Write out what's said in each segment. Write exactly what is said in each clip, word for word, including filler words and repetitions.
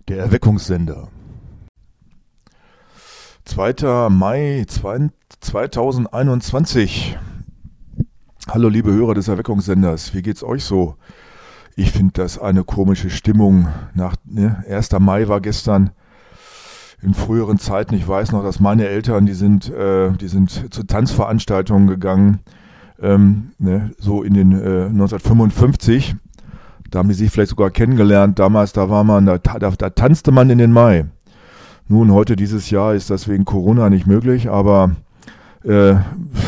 Der Erweckungssender. zweiter Mai zweitausendeinundzwanzig. Hallo liebe Hörer des Erweckungssenders, wie geht's euch so? Ich finde das eine komische Stimmung. Nach, ne, erster Mai war gestern. In früheren Zeiten, ich weiß noch, dass meine Eltern, die sind, äh, die sind zu Tanzveranstaltungen gegangen, ähm, ne, so in den äh, neunzehnhundertfünfundfünfzig. Da haben die sich vielleicht sogar kennengelernt. Damals, da war man, da, da, da tanzte man in den Mai. Nun, heute dieses Jahr ist das wegen Corona nicht möglich, aber äh,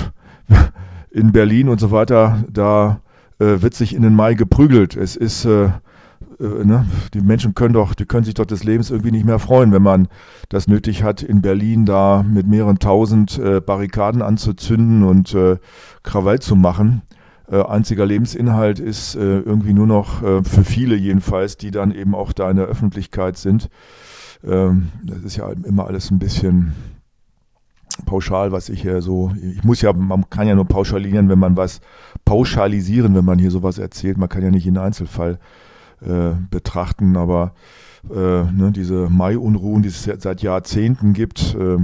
in Berlin und so weiter, da äh, wird sich in den Mai geprügelt. Es ist, äh, äh, ne, die Menschen können doch, die können sich doch des Lebens irgendwie nicht mehr freuen, wenn man das nötig hat, in Berlin da mit mehreren tausend äh, Barrikaden anzuzünden und äh, Krawall zu machen. Äh, einziger Lebensinhalt ist äh, irgendwie nur noch, äh, für viele jedenfalls, die dann eben auch da in der Öffentlichkeit sind. Ähm, das ist ja immer alles ein bisschen pauschal, was ich hier so, ich muss ja, man kann ja nur pauschalieren, wenn man was, pauschalisieren, wenn man hier sowas erzählt. Man kann ja nicht jeden Einzelfall äh, betrachten, aber äh, ne, diese Mai-Unruhen, die es seit Jahrzehnten gibt, äh,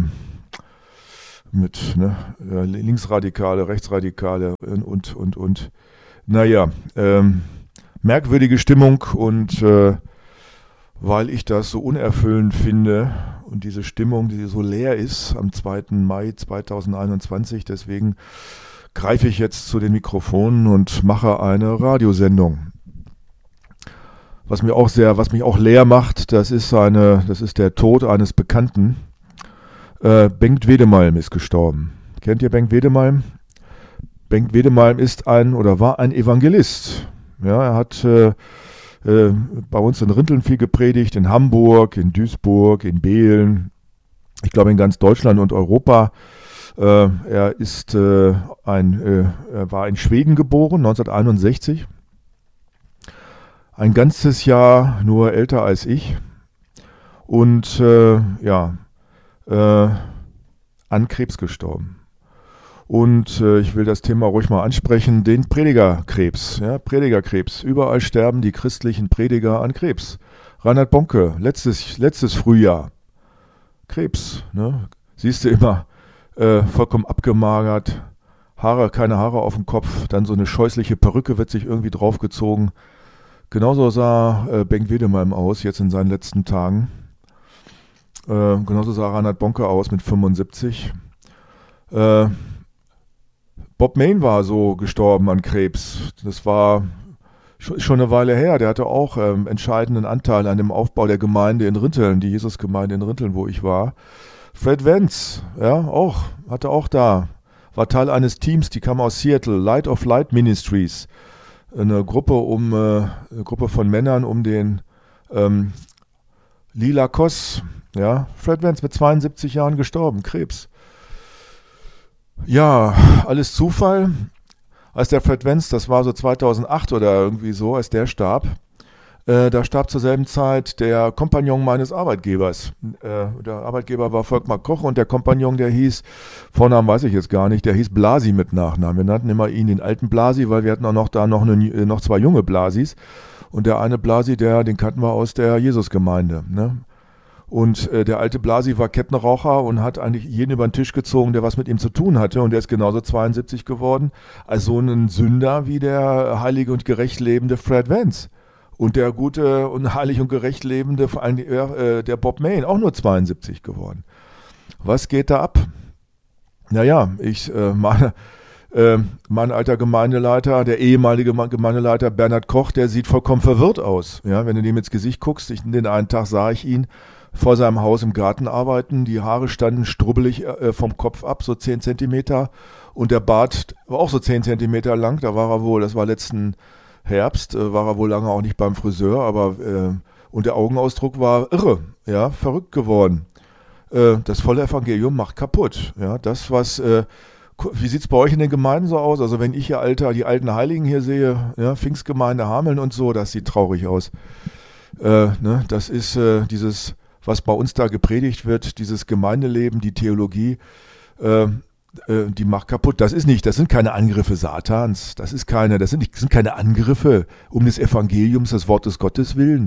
mit ne, Linksradikale, Rechtsradikale und, und, und. Naja, ähm, merkwürdige Stimmung und äh, weil ich das so unerfüllend finde und diese Stimmung, die so leer ist am zweiten Mai zweitausendeinundzwanzig, deswegen greife ich jetzt zu den Mikrofonen und mache eine Radiosendung. Was mir auch sehr, was mich auch leer macht, das ist eine, das ist der Tod eines Bekannten. Äh, Bengt Wedemalm ist gestorben. Kennt ihr Bengt Wedemalm? Bengt Wedemalm ist ein oder war ein Evangelist. Ja, er hat äh, äh, bei uns in Rinteln viel gepredigt, in Hamburg, in Duisburg, in Behlen, ich glaube in ganz Deutschland und Europa. Äh, er ist äh, ein, äh, er war in Schweden geboren, neunzehnhunderteinundsechzig. Ein ganzes Jahr nur älter als ich. Und äh, ja, Äh, an Krebs gestorben. Und äh, ich will das Thema ruhig mal ansprechen, den Predigerkrebs. Ja, Predigerkrebs. Überall sterben die christlichen Prediger an Krebs. Reinhard Bonke, letztes, letztes Frühjahr. Krebs. Ne? Siehst du immer, äh, vollkommen abgemagert, Haare, keine Haare auf dem Kopf, dann so eine scheußliche Perücke wird sich irgendwie draufgezogen. Genauso sah äh, Bengt Wedemalm aus, jetzt in seinen letzten Tagen. Äh, genauso sah Reinhard Bonke aus mit fünfundsiebzig. Äh, Bob Mayne war so gestorben an Krebs. Das war sch- schon eine Weile her. Der hatte auch ähm, entscheidenden Anteil an dem Aufbau der Gemeinde in Rinteln, die Jesusgemeinde in Rinteln, wo ich war. Fred Vance, ja, auch, hatte auch da, war Teil eines Teams, die kam aus Seattle, Light of Light Ministries. Eine Gruppe um, äh, eine Gruppe von Männern um den ähm, Lila Koss. Ja, Fred Vance mit zweiundsiebzig Jahren gestorben, Krebs. Ja, alles Zufall. Als der Fred Vance, das war so zweitausendacht oder irgendwie so, als der starb, äh, da starb zur selben Zeit der Kompagnon meines Arbeitgebers. Äh, der Arbeitgeber war Volkmar Koch und der Kompagnon, der hieß, Vornamen weiß ich jetzt gar nicht, der hieß Blasi mit Nachnamen. Wir nannten immer ihn den alten Blasi, weil wir hatten auch noch da noch, eine, noch zwei junge Blasis. Und der eine Blasi, der, den kannten wir aus der Jesusgemeinde, ne? Und äh, der alte Blasi war Kettenraucher und hat eigentlich jeden über den Tisch gezogen, der was mit ihm zu tun hatte. Und der ist genauso zweiundsiebzig geworden als so ein Sünder wie der heilige und gerecht lebende Fred Vance. Und der gute und heilig und gerecht lebende, vor allem äh, der Bob Mayne, auch nur zweiundsiebzig geworden. Was geht da ab? Naja, ich, äh, meine, äh, mein alter Gemeindeleiter, der ehemalige Gemeindeleiter Bernhard Koch, der sieht vollkommen verwirrt aus. Ja, wenn du dem ins Gesicht guckst, ich, den einen Tag sah ich ihn vor seinem Haus im Garten arbeiten, die Haare standen strubbelig äh, vom Kopf ab, so zehn Zentimeter, und der Bart war auch so zehn Zentimeter lang, da war er wohl, das war letzten Herbst, äh, war er wohl lange auch nicht beim Friseur, aber äh, und der Augenausdruck war irre, ja, verrückt geworden. Äh, das volle Evangelium macht kaputt, ja, das was, äh, wie sieht's bei euch in den Gemeinden so aus? Also wenn ich hier alter, die alten Heiligen hier sehe, ja, Pfingstgemeinde Hameln und so, das sieht traurig aus. Äh, ne, das ist äh, dieses, was bei uns da gepredigt wird, dieses Gemeindeleben, die Theologie, äh, äh, die macht kaputt. Das ist nicht, das sind keine Angriffe Satans, das ist keine, das sind, nicht, das sind keine Angriffe um des Evangeliums, des Wortes Gottes willen.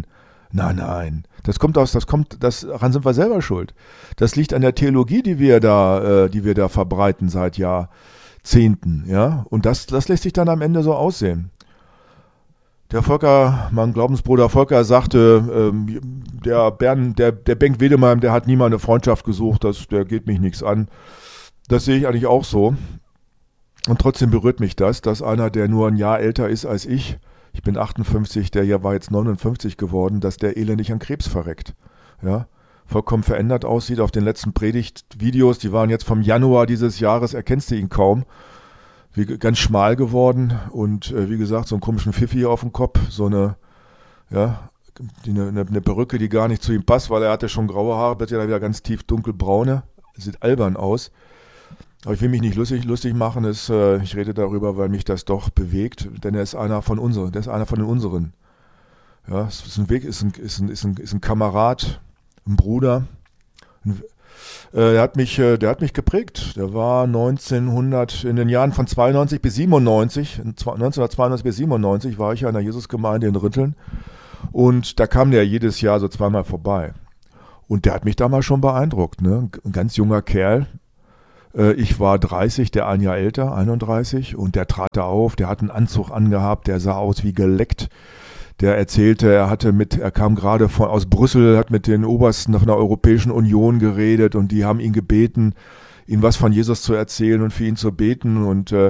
Nein, nein. Das kommt aus, das kommt, das, daran sind wir selber schuld. Das liegt an der Theologie, die wir da, äh, die wir da verbreiten seit Jahrzehnten, ja. Und das, das lässt sich dann am Ende so aussehen. Der Volker, mein Glaubensbruder Volker sagte, ähm, der Bernd, der, der Bengt Wedemeyer, der hat nie mal eine Freundschaft gesucht, das, der geht mich nichts an. Das sehe ich eigentlich auch so. Und trotzdem berührt mich das, dass einer, der nur ein Jahr älter ist als ich, ich bin achtundfünfzig, der hier war jetzt neunundfünfzig geworden, dass der elendig an Krebs verreckt. Ja, vollkommen verändert aussieht auf den letzten Predigtvideos, die waren jetzt vom Januar dieses Jahres, erkennst du ihn kaum. Wie, ganz schmal geworden und äh, wie gesagt, so einen komischen Pfiffi auf dem Kopf, so eine, ja, die, eine, eine Perücke, die gar nicht zu ihm passt, weil er hatte schon graue Haare, wird ja wieder ganz tief dunkelbraune, sieht albern aus. Aber ich will mich nicht lustig, lustig machen, ist, äh, ich rede darüber, weil mich das doch bewegt, denn er ist einer von unseren, der ist einer von den unseren. Ja, es ist ein Weg, ist ein, ist ein, ist ein, ist ein Kamerad, ein Bruder. Ein, äh, der hat mich, äh, der hat mich geprägt. Der war neunzehnhundert, in den Jahren von zweiundneunzig bis siebenundneunzig, neunzehnhundertzweiundneunzig bis siebenundneunzig war ich ja in der Jesusgemeinde in Ritteln und da kam der jedes Jahr so zweimal vorbei. Und der hat mich damals schon beeindruckt, ne? Ein ganz junger Kerl. Ich war dreißig, der ein Jahr älter, einunddreißig, und der trat da auf, der hat einen Anzug angehabt, der sah aus wie geleckt. Der erzählte, er hatte mit, er kam gerade von, aus Brüssel, hat mit den Obersten von der Europäischen Union geredet und die haben ihn gebeten, ihm was von Jesus zu erzählen und für ihn zu beten. Und äh,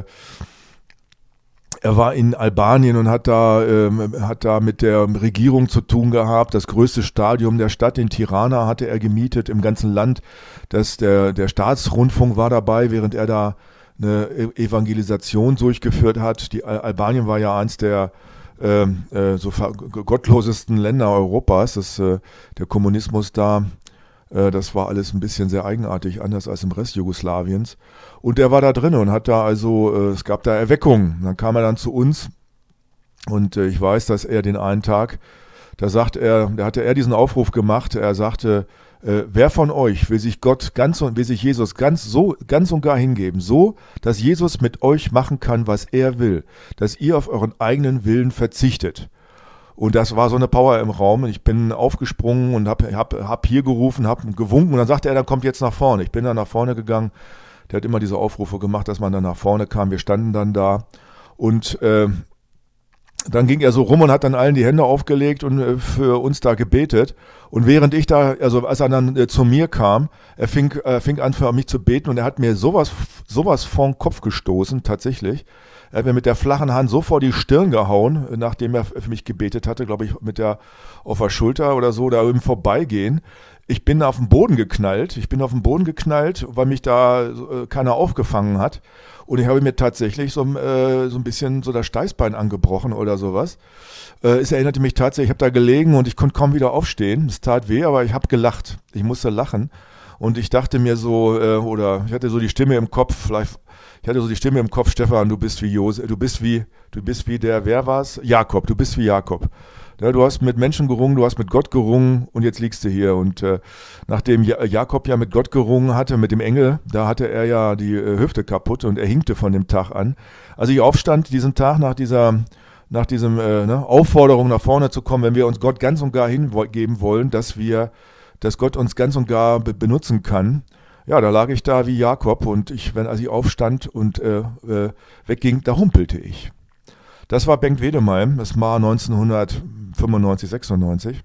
er war in Albanien und hat da, ähm, hat da mit der Regierung zu tun gehabt. Das größte Stadion der Stadt in Tirana hatte er gemietet im ganzen Land. Das, der, der Staatsrundfunk war dabei, während er da eine Evangelisation durchgeführt hat. Die Al- Albanien war ja eins der äh, äh, so gottlosesten Länder Europas. Das, äh, der Kommunismus da, äh, das war alles ein bisschen sehr eigenartig, anders als im Rest Jugoslawiens. Und er war da drin und hat da also, äh, es gab da Erweckungen. Dann kam er dann zu uns und äh, ich weiß, dass er den einen Tag, da sagt er, da hatte er diesen Aufruf gemacht, er sagte, äh, wer von euch will sich Gott ganz und will sich Jesus ganz so, ganz und gar hingeben, so, dass Jesus mit euch machen kann, was er will, dass ihr auf euren eigenen Willen verzichtet. Und das war so eine Power im Raum. Ich bin aufgesprungen und hab, hab, hab hier gerufen, hab gewunken und dann sagte er, dann kommt jetzt nach vorne. Ich bin dann nach vorne gegangen. Der hat immer diese Aufrufe gemacht, dass man dann nach vorne kam. Wir standen dann da und äh, dann ging er so rum und hat dann allen die Hände aufgelegt und äh, für uns da gebetet. Und während ich da, also als er dann äh, zu mir kam, er fing, äh, fing an für mich zu beten und er hat mir sowas, sowas vor den Kopf gestoßen, tatsächlich. Er hat mir mit der flachen Hand so vor die Stirn gehauen, nachdem er für mich gebetet hatte, glaube ich, mit der auf der Schulter oder so, da im Vorbeigehen. Ich bin auf den Boden geknallt. Ich bin auf den Boden geknallt, weil mich da äh, keiner aufgefangen hat. Und ich habe mir tatsächlich so, äh, so ein bisschen so das Steißbein angebrochen oder sowas. Äh, es erinnerte mich tatsächlich, ich habe da gelegen und ich konnte kaum wieder aufstehen. Es tat weh, aber ich habe gelacht. Ich musste lachen. Und ich dachte mir so, äh, oder ich hatte so die Stimme im Kopf, vielleicht, ich hatte so die Stimme im Kopf, Stefan, du bist wie Josef, du bist wie, du bist wie der, wer war's? Jakob, du bist wie Jakob. Ja, du hast mit Menschen gerungen, du hast mit Gott gerungen und jetzt liegst du hier. Und äh, nachdem ja, Jakob ja mit Gott gerungen hatte, mit dem Engel, da hatte er ja die äh, Hüfte kaputt und er hinkte von dem Tag an. Als ich aufstand diesen Tag nach dieser, nach diesem äh, ne, Aufforderung nach vorne zu kommen, wenn wir uns Gott ganz und gar hingeben wollen, dass wir, dass Gott uns ganz und gar be- benutzen kann. Ja, da lag ich da wie Jakob und ich, wenn als ich aufstand und äh, äh, wegging, da humpelte ich. Das war Bengt Wedemeyer, das war neunzehnhundertfünfundneunzig, sechsundneunzig.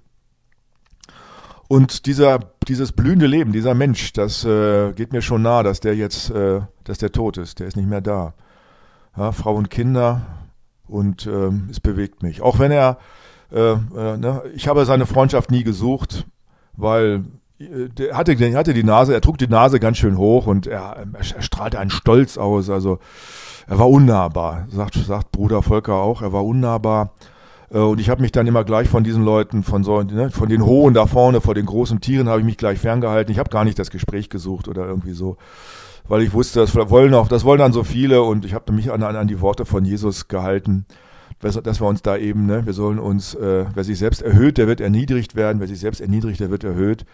Und dieser, dieses blühende Leben, dieser Mensch, das äh, geht mir schon nahe, dass der jetzt, äh, dass der tot ist, der ist nicht mehr da. Ja, Frau und Kinder und ähm, es bewegt mich. Auch wenn er, äh, äh, ne, ich habe seine Freundschaft nie gesucht, weil äh, der hatte, der hatte die Nase, er trug die Nase ganz schön hoch und er, er strahlte einen Stolz aus, also er war unnahbar, sagt, sagt Bruder Volker auch, er war unnahbar. Und ich habe mich dann immer gleich von diesen Leuten, von so, ne, von den Hohen da vorne, vor den großen Tieren, habe ich mich gleich ferngehalten. Ich habe gar nicht das Gespräch gesucht oder irgendwie so, weil ich wusste, das wollen auch, das wollen dann so viele und ich habe mich an, an die Worte von Jesus gehalten, dass wir uns da eben, ne, wir sollen uns, äh, wer sich selbst erhöht, der wird erniedrigt werden, wer sich selbst erniedrigt, der wird erhöht.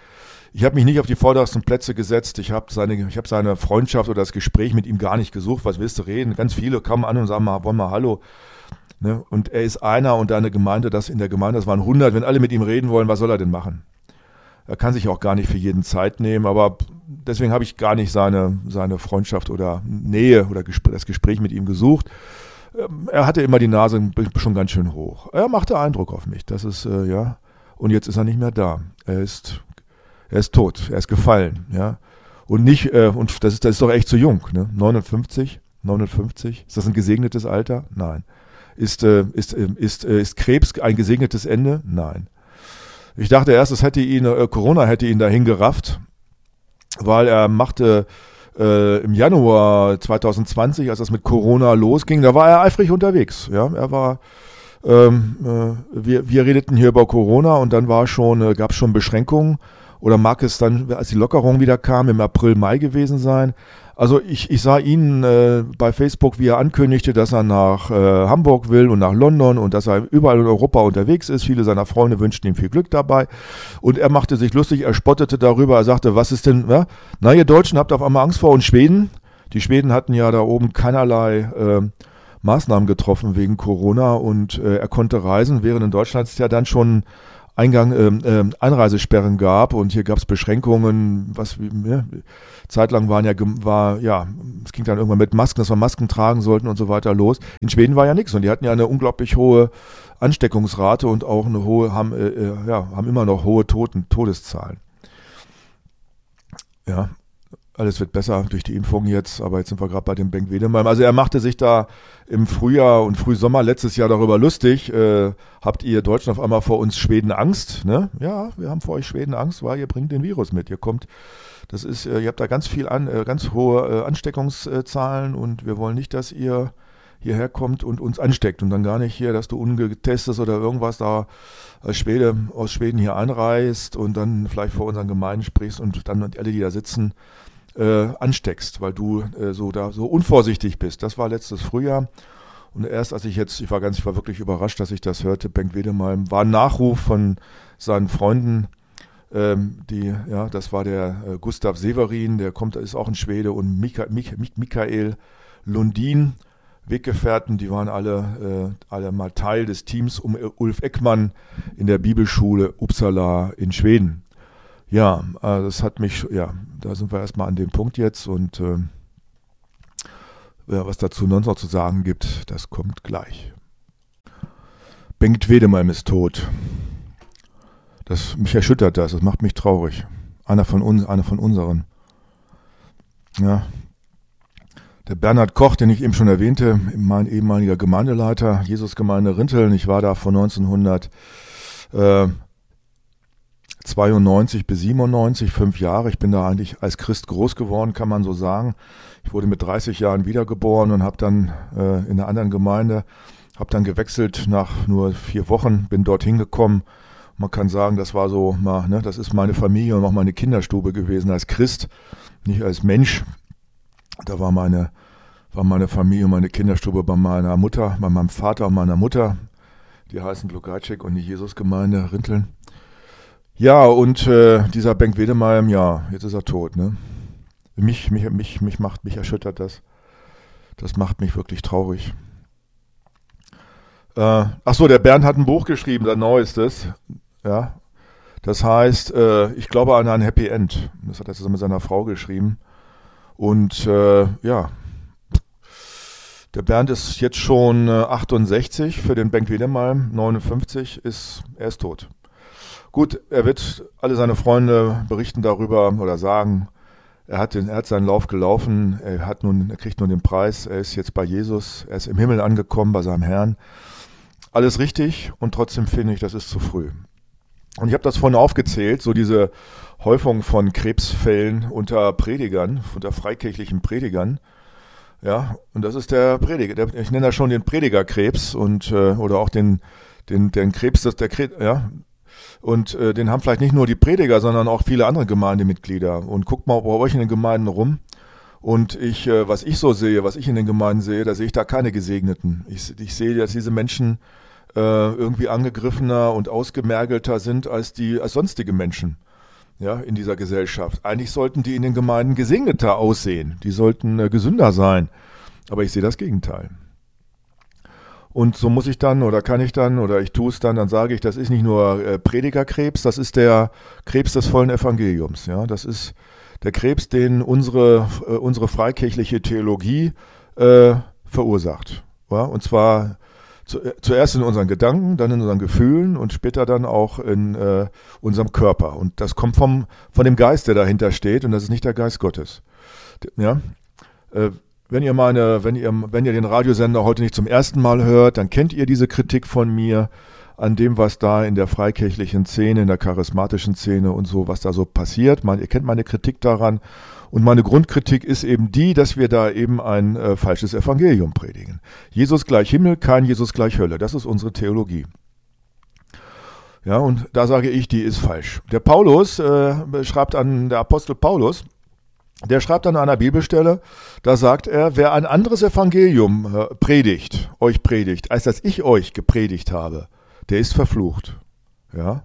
Ich habe mich nicht auf die vordersten Plätze gesetzt. Ich habe seine, ich habe seine Freundschaft oder das Gespräch mit ihm gar nicht gesucht. Was willst du reden? Ganz viele kommen an und sagen mal, wollen mal Hallo. Ne? Und er ist einer und eine Gemeinde, das in der Gemeinde, das waren hundert. Wenn alle mit ihm reden wollen, was soll er denn machen? Er kann sich auch gar nicht für jeden Zeit nehmen, aber deswegen habe ich gar nicht seine, seine Freundschaft oder Nähe oder Gespr- das Gespräch mit ihm gesucht. Ähm, Er hatte immer die Nase schon ganz schön hoch. Er machte Eindruck auf mich. Das ist, äh, ja. Und jetzt ist er nicht mehr da. Er ist Er ist tot, er ist gefallen, ja. Und nicht, äh, und das ist, das ist doch echt zu jung, ne? neunundfünfzig, neunundfünfzig, ist das ein gesegnetes Alter? Nein. Ist, äh, ist, äh, ist, äh, ist Krebs ein gesegnetes Ende? Nein. Ich dachte erst, es hätte ihn, äh, Corona hätte ihn dahin gerafft, weil er machte äh, im Januar zwanzig zwanzig, als das mit Corona losging, da war er eifrig unterwegs, ja. Er war, ähm, äh, wir, wir redeten hier über Corona und dann war schon, äh, gab es schon Beschränkungen. Oder mag es dann, als die Lockerung wieder kam, im April, Mai gewesen sein? Also ich, ich sah ihn äh, bei Facebook, wie er ankündigte, dass er nach äh, Hamburg will und nach London und dass er überall in Europa unterwegs ist. Viele seiner Freunde wünschten ihm viel Glück dabei. Und er machte sich lustig, er spottete darüber, er sagte, was ist denn, ja? Na, ihr Deutschen habt auf einmal Angst vor uns Schweden? Die Schweden hatten ja da oben keinerlei äh, Maßnahmen getroffen wegen Corona und äh, er konnte reisen, während in Deutschland es ja dann schon Eingang, ähm, ähm, Einreisesperren gab und hier gab es Beschränkungen, was ja, zeitlang waren ja, war, ja, es ging dann irgendwann mit Masken, dass wir Masken tragen sollten und so weiter los. In Schweden war ja nichts und die hatten ja eine unglaublich hohe Ansteckungsrate und auch eine hohe, haben, äh, ja, haben immer noch hohe Toten, Todeszahlen. Ja, alles wird besser durch die Impfung jetzt, aber jetzt sind wir gerade bei dem Bengt Wedemeyer. Also er machte sich da im Frühjahr und Frühsommer letztes Jahr darüber lustig. Äh, habt ihr Deutschen auf einmal vor uns Schweden Angst? Ne? Ja, wir haben vor euch Schweden Angst, weil ihr bringt den Virus mit. Ihr kommt, das ist, äh, ihr habt da ganz viel an, äh, ganz hohe äh, Ansteckungszahlen und wir wollen nicht, dass ihr hierher kommt und uns ansteckt und dann gar nicht hier, dass du ungetestet oder irgendwas da als Schwede aus Schweden hier einreist und dann vielleicht vor unseren Gemeinden sprichst und dann alle, die da sitzen, Äh, ansteckst, weil du äh, so da so unvorsichtig bist. Das war letztes Frühjahr und erst als ich jetzt, ich war ganz, ich war wirklich überrascht, dass ich das hörte, Bengt Wedemeyer, war ein Nachruf von seinen Freunden, ähm, die, ja, das war der äh, Gustav Severin, der kommt, ist auch ein Schwede und Mika, Mik, Mik, Michael Lundin, Weggefährten, die waren alle, äh, alle mal Teil des Teams um Ulf Ekman in der Bibelschule Uppsala in Schweden. Ja, äh, das hat mich, ja, da sind wir erstmal an dem Punkt jetzt und äh, ja, was dazu sonst noch zu sagen gibt, das kommt gleich. Bengt Wedemeyer ist tot. Das, mich erschüttert das, das macht mich traurig. Einer von uns, einer von unseren. Ja. Der Bernhard Koch, den ich eben schon erwähnte, mein ehemaliger Gemeindeleiter, Jesusgemeinde Rinteln, ich war da von neunzehnhundertzweiundneunzig bis siebenundneunzig, fünf Jahre. Ich bin da eigentlich als Christ groß geworden, kann man so sagen. Ich wurde mit dreißig Jahren wiedergeboren und habe dann äh, in einer anderen Gemeinde, habe dann gewechselt nach nur vier Wochen, bin dorthin gekommen. Man kann sagen, das war so, mal, ne, das ist meine Familie und auch meine Kinderstube gewesen als Christ, nicht als Mensch. Da war meine, war meine Familie, meine Kinderstube bei meiner Mutter, bei meinem Vater und meiner Mutter. Die heißen Blugajcek und die Jesusgemeinde Rinteln. Ja, und äh, dieser Bengt Wedemeyer, ja, jetzt ist er tot, ne? Mich, mich, mich, mich macht, mich erschüttert das. Das macht mich wirklich traurig. Äh, ach so, der Bernd hat ein Buch geschrieben, sein neuestes. Ja, das heißt, äh, ich glaube an ein Happy End. Das hat er zusammen mit seiner Frau geschrieben. Und äh, ja, der Bernd ist jetzt schon äh, achtundsechzig, für den Bengt Wedemeyer neunundfünfzig, ist, er ist tot. Gut, er wird, alle seine Freunde berichten darüber oder sagen, er hat, den, er hat seinen Lauf gelaufen, er, hat nun, er kriegt nun den Preis, er ist jetzt bei Jesus, er ist im Himmel angekommen bei seinem Herrn. Alles richtig und trotzdem finde ich, das ist zu früh. Und ich habe das vorhin aufgezählt, so diese Häufung von Krebsfällen unter Predigern, unter freikirchlichen Predigern. Ja, und das ist der Prediger, der, ich nenne das schon den Predigerkrebs und äh, oder auch den, den, den Krebs, das der Krebs, ja. Und äh, den haben vielleicht nicht nur die Prediger, sondern auch viele andere Gemeindemitglieder. Und guckt mal bei euch in den Gemeinden rum. Und ich, äh, was ich so sehe, was ich in den Gemeinden sehe, da sehe ich da keine Gesegneten. Ich, ich sehe, dass diese Menschen äh, irgendwie angegriffener und ausgemergelter sind als die als sonstige Menschen. ja, in dieser Gesellschaft. Eigentlich sollten die in den Gemeinden gesegneter aussehen. Die sollten äh, gesünder sein. Aber ich sehe das Gegenteil. Und so muss ich dann oder kann ich dann oder ich tue es dann, dann sage ich, das ist nicht nur äh, Predigerkrebs, das ist der Krebs des vollen Evangeliums. Ja? Das ist der Krebs, den unsere, äh, unsere freikirchliche Theologie äh, verursacht. Ja? Und zwar zu, äh, zuerst in unseren Gedanken, dann in unseren Gefühlen und später dann auch in äh, unserem Körper. Und das kommt vom, von dem Geist, der dahinter steht, und das ist nicht der Geist Gottes. Ja? Äh, Wenn ihr meine, wenn ihr, wenn ihr den Radiosender heute nicht zum ersten Mal hört, dann kennt ihr diese Kritik von mir an dem, was da in der freikirchlichen Szene, in der charismatischen Szene und so, was da so passiert. Man, ihr kennt meine Kritik daran. Und meine Grundkritik ist eben die, dass wir da eben ein äh, falsches Evangelium predigen. Jesus gleich Himmel, kein Jesus gleich Hölle. Das ist unsere Theologie. Ja, und da sage ich, die ist falsch. Der Paulus äh, schreibt an, der Apostel Paulus, der schreibt an einer Bibelstelle, da sagt er, wer ein anderes Evangelium äh, predigt, euch predigt, als dass ich euch gepredigt habe, der ist verflucht. Ja?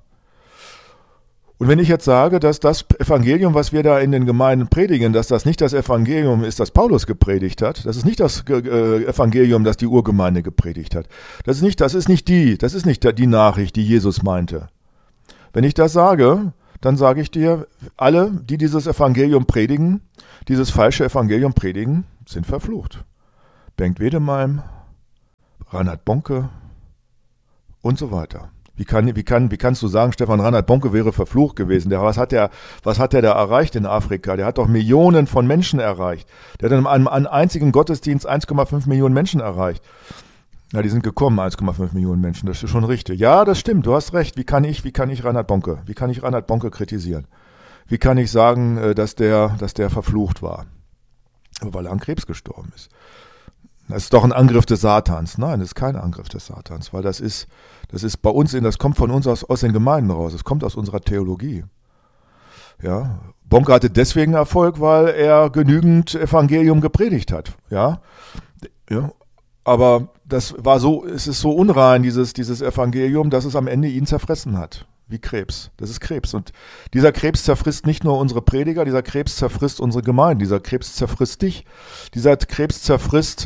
Und wenn ich jetzt sage, dass das Evangelium, was wir da in den Gemeinden predigen, dass das nicht das Evangelium ist, das Paulus gepredigt hat, das ist nicht das äh, Evangelium, das die Urgemeinde gepredigt hat. Das ist nicht, das ist nicht die, das ist nicht die Nachricht, die Jesus meinte. Wenn ich das sage, dann sage ich dir, alle, die dieses Evangelium predigen, dieses falsche Evangelium predigen, sind verflucht. Bengt Wedemeim, Reinhard Bonke und so weiter. Wie, kann, wie, kann, wie kannst du sagen, Stefan Reinhard Bonke wäre verflucht gewesen? Der, was, hat der, was hat der da erreicht in Afrika? Der hat doch Millionen von Menschen erreicht. Der hat in einem, einem einzigen Gottesdienst eins Komma fünf Millionen Menschen erreicht. Ja, die sind gekommen, eins Komma fünf Millionen Menschen, das ist schon richtig. Ja, das stimmt, du hast recht. Wie kann ich, wie kann ich Reinhard Bonke, wie kann ich Reinhard Bonke kritisieren? Wie kann ich sagen, dass der, dass der verflucht war? Weil er an Krebs gestorben ist. Das ist doch ein Angriff des Satans. Nein, das ist kein Angriff des Satans, weil das ist, das ist bei uns, in, das kommt von uns aus, aus den Gemeinden raus. Es kommt aus unserer Theologie. Ja, Bonke hatte deswegen Erfolg, weil er genügend Evangelium gepredigt hat. Ja, ja. Aber das war so, es ist so unrein, dieses, dieses Evangelium, dass es am Ende ihn zerfressen hat. Wie Krebs. Das ist Krebs. Und dieser Krebs zerfrisst nicht nur unsere Prediger, dieser Krebs zerfrisst unsere Gemeinde, dieser Krebs zerfrisst dich, dieser Krebs zerfrisst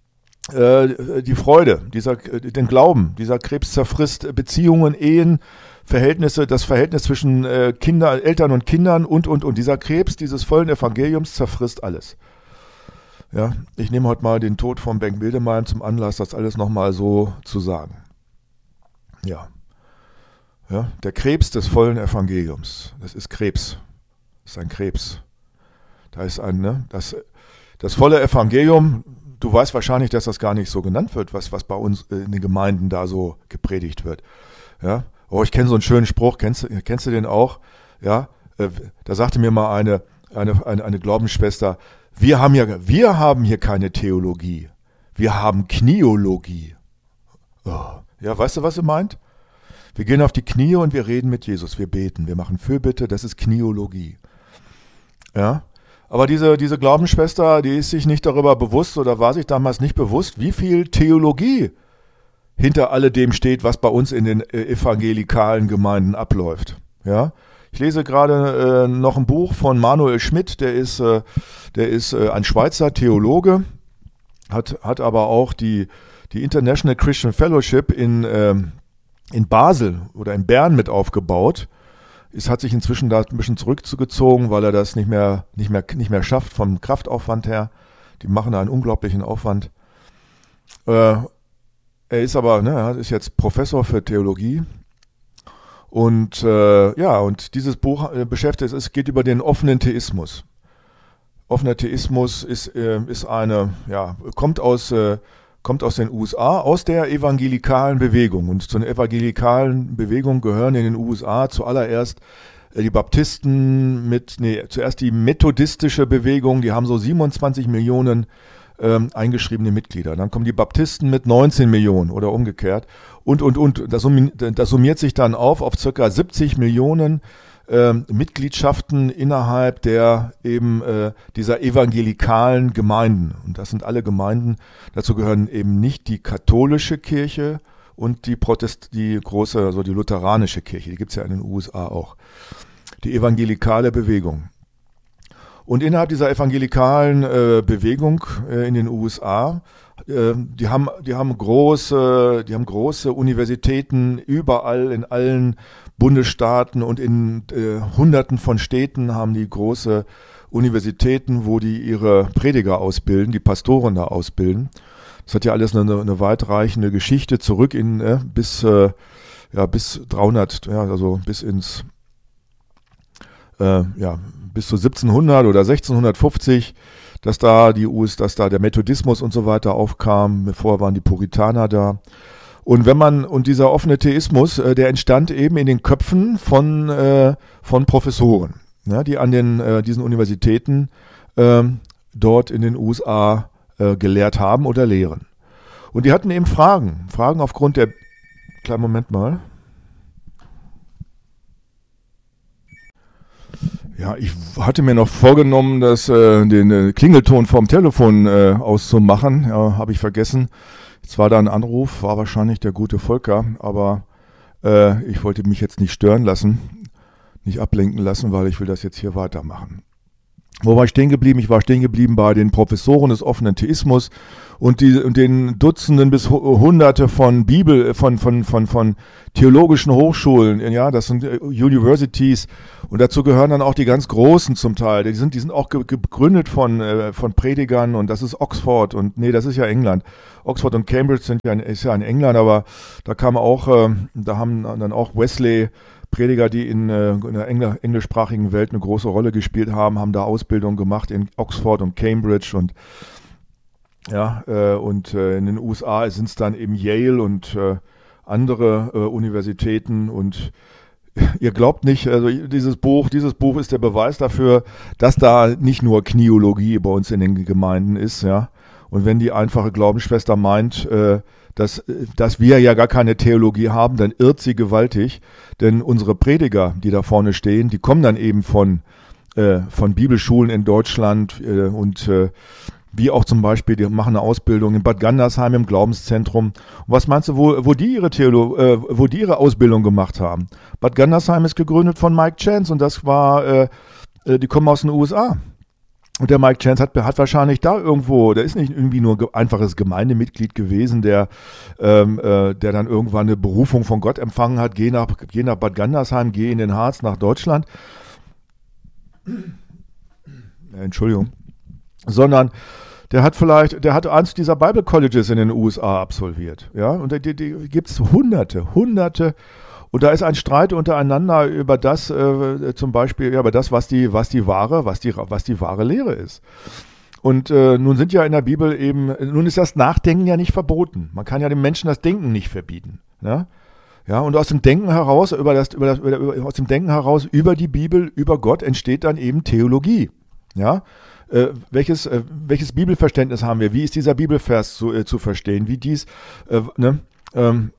äh, die Freude, dieser, den Glauben, dieser Krebs zerfrisst Beziehungen, Ehen, Verhältnisse, das Verhältnis zwischen äh, Kinder, Eltern und Kindern und, und, und. Dieser Krebs dieses vollen Evangeliums zerfrisst alles. Ja, ich nehme heute mal den Tod von Bengt Wedemeim zum Anlass, das alles nochmal so zu sagen. Ja. Ja, der Krebs des vollen Evangeliums, das ist Krebs. Das ist ein Krebs. Da ist ein, ne, das, das volle Evangelium, du weißt wahrscheinlich, dass das gar nicht so genannt wird, was, was bei uns in den Gemeinden da so gepredigt wird. Ja, oh, ich kenne so einen schönen Spruch, kennst, kennst du den auch? Ja, äh, da sagte mir mal eine, eine, eine, eine Glaubensschwester, Wir haben, ja, wir haben hier keine Theologie. Wir haben Kniologie. Oh. Ja, weißt du, was sie meint? Wir gehen auf die Knie und wir reden mit Jesus. Wir beten, wir machen Fürbitte, das ist Kniologie. Ja? Aber diese, diese Glaubensschwester, die ist sich nicht darüber bewusst oder war sich damals nicht bewusst, wie viel Theologie hinter alledem steht, was bei uns in den evangelikalen Gemeinden abläuft. Ja? Ich lese gerade äh, noch ein Buch von Manuel Schmidt, der ist, äh, der ist äh, ein Schweizer Theologe, hat, hat aber auch die, die International Christian Fellowship in, äh, in Basel oder in Bern mit aufgebaut. Es hat sich inzwischen da ein bisschen zurückgezogen, weil er das nicht mehr, nicht mehr, nicht mehr schafft vom Kraftaufwand her. Die machen da einen unglaublichen Aufwand. Äh, er ist aber, ne, er ist jetzt Professor für Theologie. Und äh, ja, und dieses Buch äh, beschäftigt, es geht über den offenen Theismus. Offener Theismus ist, äh, ist eine, ja, kommt aus, äh, kommt aus den U S A, aus der evangelikalen Bewegung. Und zu einer evangelikalen Bewegung gehören in den U S A zuallererst äh, die Baptisten mit, nee, zuerst die methodistische Bewegung, die haben so siebenundzwanzig Millionen ähm, eingeschriebene Mitglieder. Dann kommen die Baptisten mit neunzehn Millionen oder umgekehrt. Und, und, und, das, das summiert sich dann auf auf circa siebzig Millionen äh, Mitgliedschaften innerhalb der eben äh, dieser evangelikalen Gemeinden. Und das sind alle Gemeinden, dazu gehören eben nicht die katholische Kirche und die Protest, die große, also die lutheranische Kirche, die gibt es ja in den U S A auch. die evangelikale Bewegung. Und innerhalb dieser evangelikalen äh, Bewegung äh, in den U S A, äh, die haben, die haben große, die haben große Universitäten überall in allen Bundesstaaten und in äh, Hunderten von Städten haben die große Universitäten, wo die ihre Prediger ausbilden, die Pastoren da ausbilden. Das hat ja alles eine, eine weitreichende Geschichte zurück in äh, bis äh, ja bis dreihundert, ja, also bis ins äh, ja bis zu siebzehnhundert oder sechzehnhundertfünfzig, dass da die U S, dass da der Methodismus und so weiter aufkam. Vorher waren die Puritaner da. Und wenn man und dieser offene Theismus, äh, der entstand eben in den Köpfen von äh, von Professoren, ja, die an den äh, diesen Universitäten äh, dort in den U S A äh, gelehrt haben oder lehren. Und die hatten eben Fragen, Fragen aufgrund der kleinen Moment mal. Ja, ich hatte mir noch vorgenommen, das, äh, den äh, Klingelton vom Telefon äh, auszumachen. Ja, habe ich vergessen. Jetzt war da ein Anruf, war wahrscheinlich der gute Volker, aber äh, ich wollte mich jetzt nicht stören lassen, nicht ablenken lassen, weil ich will das jetzt hier weitermachen. Wo war ich stehen geblieben? Ich war stehen geblieben bei den Professoren des offenen Theismus und, die, und den Dutzenden bis Hunderte von Bibel, von, von, von, von theologischen Hochschulen, ja, das sind Universities und dazu gehören dann auch die ganz Großen zum Teil. Die sind, die sind auch gegründet von, äh, von Predigern und das ist Oxford und, nee, das ist ja England. Oxford und Cambridge sind ja, ist ja in England, aber da kam auch, äh, da haben dann auch Wesley Prediger, die in, äh, in der engl- englischsprachigen Welt eine große Rolle gespielt haben, haben da Ausbildung gemacht in Oxford und Cambridge und ja, äh, und äh, in den U S A sind es dann eben Yale und äh, andere äh, Universitäten und ihr glaubt nicht, also dieses Buch, dieses Buch ist der Beweis dafür, dass da nicht nur Kniologie bei uns in den Gemeinden ist, ja. Und wenn die einfache Glaubensschwester meint, äh, dass, dass wir ja gar keine Theologie haben, dann irrt sie gewaltig, denn unsere Prediger, die da vorne stehen, die kommen dann eben von, äh, von Bibelschulen in Deutschland äh, und äh, wie auch zum Beispiel, die machen eine Ausbildung in Bad Gandersheim im Glaubenszentrum. Und was meinst du, wo, wo, die ihre Theolo äh, wo die ihre Ausbildung gemacht haben? Bad Gandersheim ist gegründet von Mike Chance und das war, äh, die kommen aus den U S A. Und der Mike Chance hat, hat wahrscheinlich da irgendwo, der ist nicht irgendwie nur ge- einfaches Gemeindemitglied gewesen, der, ähm, äh, der dann irgendwann eine Berufung von Gott empfangen hat, geh nach, geh nach Bad Gandersheim, geh in den Harz nach Deutschland. Ja, Entschuldigung. Sondern der hat vielleicht, der hat eins dieser Bible Colleges in den U S A absolviert. Ja, und die, die gibt es hunderte, hunderte. Und da ist ein Streit untereinander über das, äh, zum Beispiel, ja, über das, was die, was die wahre, was die, was die wahre Lehre ist. Und äh, nun sind ja in der Bibel eben, nun ist das Nachdenken ja nicht verboten. Man kann ja dem Menschen das Denken nicht verbieten. Ja, ja, und aus dem Denken heraus, über das, über das, über, aus dem Denken heraus über die Bibel, über Gott entsteht dann eben Theologie. Ja. Äh, welches, äh, welches Bibelverständnis haben wir? Wie ist dieser Bibelvers zu, äh, zu verstehen? Wie dies, äh, ne? Ähm,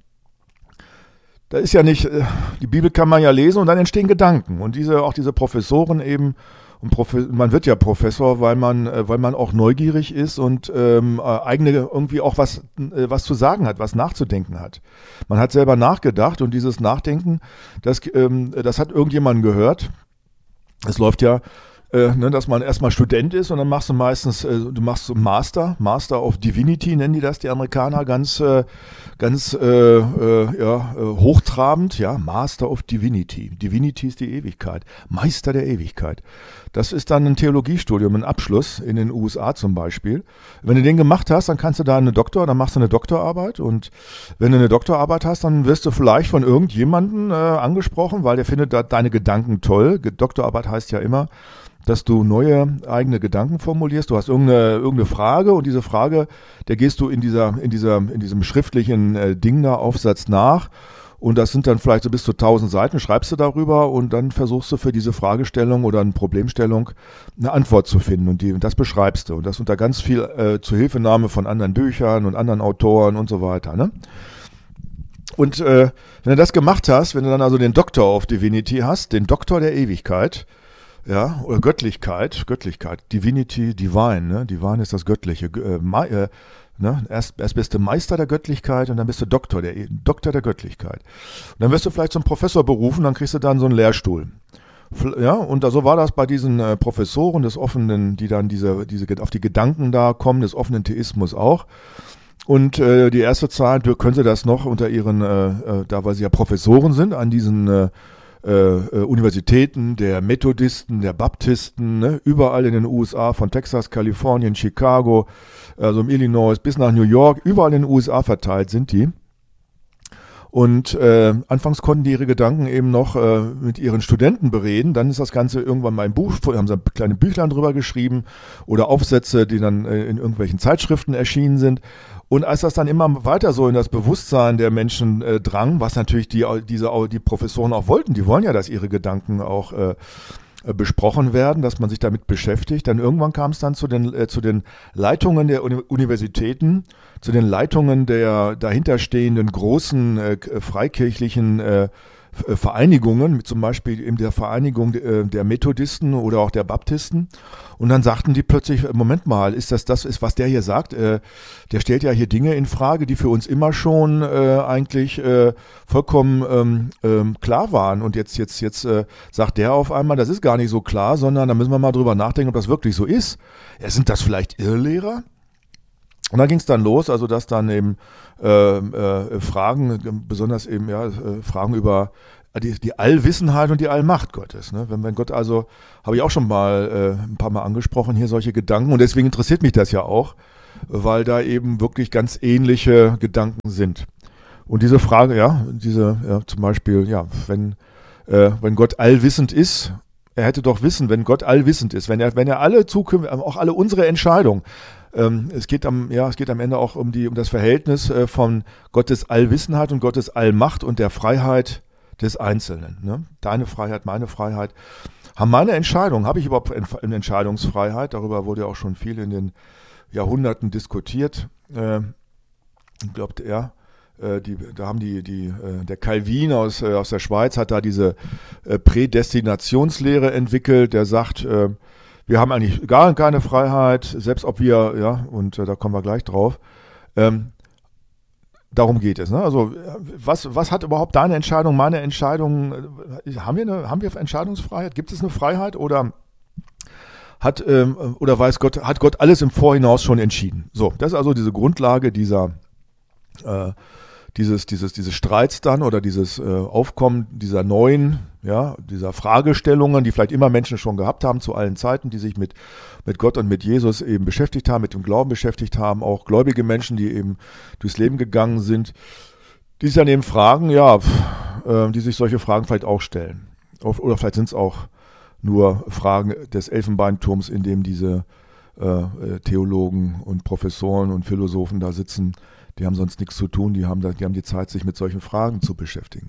da ist ja nicht, äh, die Bibel kann man ja lesen und dann entstehen Gedanken. Und diese, auch diese Professoren eben, und Profe- man wird ja Professor, weil man, äh, weil man auch neugierig ist und ähm, äh, eigene irgendwie auch was, äh, was zu sagen hat, was nachzudenken hat. Man hat selber nachgedacht und dieses Nachdenken, das, ähm, das hat irgendjemand gehört. Es läuft ja, Äh, ne, dass man erstmal Student ist und dann machst du meistens, äh, du machst so Master, Master of Divinity nennen die das, die Amerikaner, ganz, äh, ganz äh, äh, ja, äh, hochtrabend, ja, Master of Divinity. Divinity ist die Ewigkeit, Meister der Ewigkeit. Das ist dann ein Theologiestudium, ein Abschluss in den U S A zum Beispiel. Wenn du den gemacht hast, dann kannst du da eine Doktor, dann machst du eine Doktorarbeit und wenn du eine Doktorarbeit hast, dann wirst du vielleicht von irgendjemandem äh, angesprochen, weil der findet da deine Gedanken toll. Doktorarbeit heißt ja immer, dass du neue eigene Gedanken formulierst. Du hast irgendeine, irgendeine Frage und diese Frage, der gehst du in dieser, in dieser, in diesem schriftlichen äh, Ding da, Aufsatz nach und das sind dann vielleicht so bis zu tausend Seiten, schreibst du darüber und dann versuchst du für diese Fragestellung oder eine Problemstellung eine Antwort zu finden und die, das beschreibst du und das unter ganz viel äh, Zuhilfenahme von anderen Büchern und anderen Autoren und so weiter, ne? Und äh, wenn du das gemacht hast, wenn du dann also den Doctor of Divinity hast, den Doktor der Ewigkeit, ja, oder Göttlichkeit, Göttlichkeit, Divinity, Divine, ne? Divine ist das Göttliche, äh, äh, ne? Erst, erst bist du Meister der Göttlichkeit und dann bist du Doktor der, Doktor der Göttlichkeit. Und dann wirst du vielleicht zum Professor berufen, dann kriegst du dann so einen Lehrstuhl. Ja, und so war das bei diesen äh, Professoren des offenen, die dann diese, diese auf die Gedanken da kommen, des offenen Theismus auch. Und äh, die erste Zeit können Sie das noch unter Ihren, äh, äh, da weil Sie ja Professoren sind, an diesen äh, äh, Universitäten der Methodisten, der Baptisten, ne, überall in den U S A, von Texas, Kalifornien, Chicago, also im Illinois bis nach New York, überall in den U S A verteilt sind die. Und äh, anfangs konnten die ihre Gedanken eben noch äh, mit ihren Studenten bereden. Dann ist das Ganze irgendwann mal im Buch, haben sie kleine Büchlein drüber geschrieben oder Aufsätze, die dann äh, in irgendwelchen Zeitschriften erschienen sind. Und als das dann immer weiter so in das Bewusstsein der Menschen äh, drang, was natürlich die, diese, die Professoren auch wollten, die wollen ja, dass ihre Gedanken auch äh, besprochen werden, dass man sich damit beschäftigt. Dann irgendwann kam es dann zu den, äh, zu den Leitungen der Uni- Universitäten, zu den Leitungen der dahinterstehenden großen äh, freikirchlichen äh, Vereinigungen, zum Beispiel in der Vereinigung äh, der Methodisten oder auch der Baptisten. Und dann sagten die plötzlich, Moment mal, ist das das, ist, was der hier sagt? Äh, der stellt ja hier Dinge in Frage, die für uns immer schon äh, eigentlich äh, vollkommen ähm, ähm, klar waren. Und jetzt, jetzt, jetzt äh, sagt der auf einmal, das ist gar nicht so klar, sondern da müssen wir mal drüber nachdenken, ob das wirklich so ist. Ja, sind das vielleicht Irrlehrer? Und dann ging es dann los, also dass dann eben äh, äh, Fragen, besonders eben ja äh, Fragen über die, die Allwissenheit und die Allmacht Gottes. Ne? Wenn, wenn Gott also, habe ich auch schon mal äh, ein paar Mal angesprochen, hier solche Gedanken. Und deswegen interessiert mich das ja auch, weil da eben wirklich ganz ähnliche Gedanken sind. Und diese Frage, ja, diese, ja, zum Beispiel, ja, wenn, äh, wenn Gott allwissend ist, er hätte doch wissen, wenn Gott allwissend ist, wenn er, wenn er alle Zukunft, auch alle unsere Entscheidungen, ähm, es geht am, ja, es geht am Ende auch um die, um das Verhältnis äh, von Gottes Allwissenheit und Gottes Allmacht und der Freiheit des Einzelnen. Ne? Deine Freiheit, meine Freiheit. Haben meine Entscheidungen, habe ich überhaupt eine Entscheidungsfreiheit? Darüber wurde ja auch schon viel in den Jahrhunderten diskutiert. Äh, ich glaube, ja. Die, da haben die, die, der Calvin aus, aus der Schweiz hat da diese Prädestinationslehre entwickelt, der sagt, wir haben eigentlich gar keine Freiheit, selbst ob wir, ja, und da kommen wir gleich drauf. Ähm, darum geht es. Ne? Also was, was hat überhaupt deine Entscheidung, meine Entscheidung, haben wir eine, haben wir Entscheidungsfreiheit? Gibt es eine Freiheit oder hat, ähm, oder weiß Gott, hat Gott alles im Vorhinaus schon entschieden? So, das ist also diese Grundlage dieser äh, Dieses, dieses, dieses Streits dann oder dieses äh, Aufkommen dieser neuen, ja, dieser Fragestellungen, die vielleicht immer Menschen schon gehabt haben zu allen Zeiten, die sich mit, mit Gott und mit Jesus eben beschäftigt haben, mit dem Glauben beschäftigt haben, auch gläubige Menschen, die eben durchs Leben gegangen sind, die sich dann eben fragen, ja, äh, die sich solche Fragen vielleicht auch stellen. Oder vielleicht sind es auch nur Fragen des Elfenbeinturms, in dem diese äh, Theologen und Professoren und Philosophen da sitzen. Die haben sonst nichts zu tun, die haben, da, die haben die Zeit, sich mit solchen Fragen zu beschäftigen.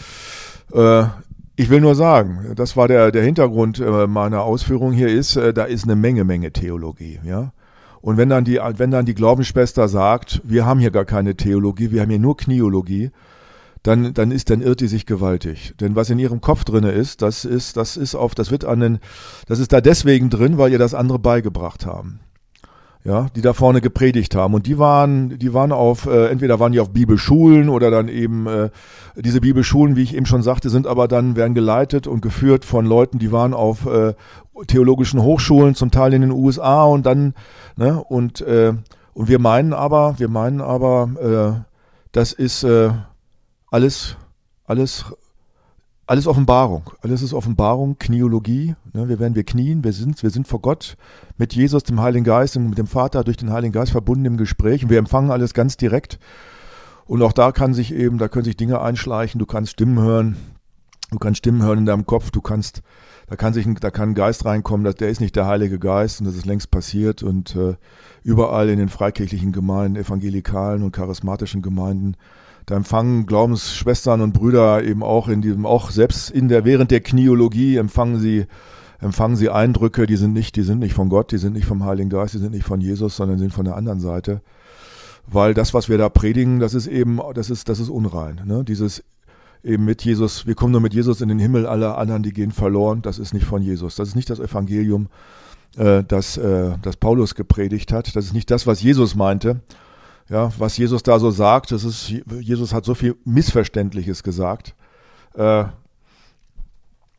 Äh, ich will nur sagen, das war der, der Hintergrund äh, meiner Ausführung hier ist, äh, da ist eine Menge, Menge Theologie. Ja? Und wenn dann, die, wenn dann die Glaubensschwester sagt, wir haben hier gar keine Theologie, wir haben hier nur Kniologie, dann, dann ist, dann irrt die sich gewaltig. Denn was in ihrem Kopf drinne ist, das ist, das ist auf, das wird an den, das ist da deswegen drin, weil ihr das andere beigebracht haben. Ja, die da vorne gepredigt haben. Und die waren, die waren auf, äh, entweder waren die auf Bibelschulen oder dann eben, äh, diese Bibelschulen, wie ich eben schon sagte, sind aber dann, werden geleitet und geführt von Leuten, die waren auf äh, theologischen Hochschulen, zum Teil in den U S A und dann, ne, und, äh, und wir meinen aber, wir meinen aber, äh, das ist äh, alles, alles, alles Offenbarung. Alles ist Offenbarung, Kniologie. Ne, wir werden wir knien, wir sind, wir sind vor Gott mit Jesus, dem Heiligen Geist und mit dem Vater durch den Heiligen Geist verbunden im Gespräch. Und wir empfangen alles ganz direkt. Und auch da kann sich eben, da können sich Dinge einschleichen. Du kannst Stimmen hören. Du kannst Stimmen hören in deinem Kopf. Du kannst, da kann sich, ein, da kann ein Geist reinkommen. Das, der ist nicht der Heilige Geist und das ist längst passiert. Und äh, überall in den freikirchlichen Gemeinden, evangelikalen und charismatischen Gemeinden, da empfangen Glaubensschwestern und Brüder eben auch in diesem, auch selbst in der, während der Kniologie empfangen sie, empfangen sie Eindrücke, die sind nicht, die sind nicht von Gott, die sind nicht vom Heiligen Geist, die sind nicht von Jesus, sondern sind von der anderen Seite. Weil das, was wir da predigen, das ist eben, das ist, das ist unrein, ne? Dieses eben mit Jesus, wir kommen nur mit Jesus in den Himmel, alle anderen, die gehen verloren, das ist nicht von Jesus. Das ist nicht das Evangelium, äh, das, äh, das Paulus gepredigt hat. Das ist nicht das, was Jesus meinte. Ja, was Jesus da so sagt, das ist, Jesus hat so viel Missverständliches gesagt. Äh,